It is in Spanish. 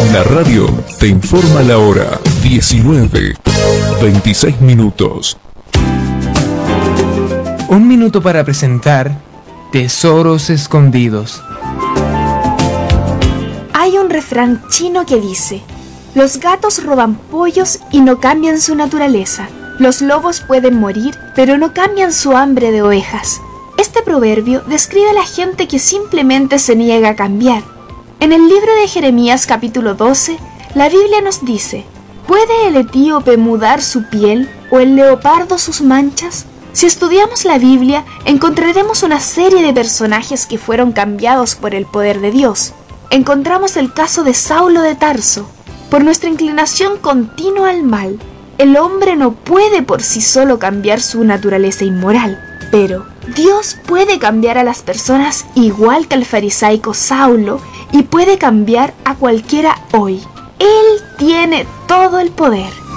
La radio te informa la hora 19:26. Un minuto para presentar Tesoros Escondidos. Hay un refrán chino que dice: los gatos roban pollos y no cambian su naturaleza. Los lobos pueden morir, pero no cambian su hambre de ovejas. Este proverbio describe a la gente que simplemente se niega a cambiar. En el libro de Jeremías capítulo 12, la Biblia nos dice: ¿puede el etíope mudar su piel o el leopardo sus manchas? Si estudiamos la Biblia, encontraremos una serie de personajes que fueron cambiados por el poder de Dios. Encontramos el caso de Saulo de Tarso. Por nuestra inclinación continua al mal, el hombre no puede por sí solo cambiar su naturaleza inmoral, pero Dios puede cambiar a las personas igual que al farisaico Saulo y puede cambiar a cualquiera hoy. Él tiene todo el poder.